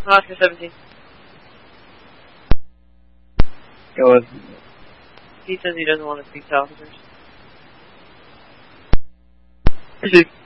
Oscar 17. Go with... He says he doesn't want to speak to officers. Proceed.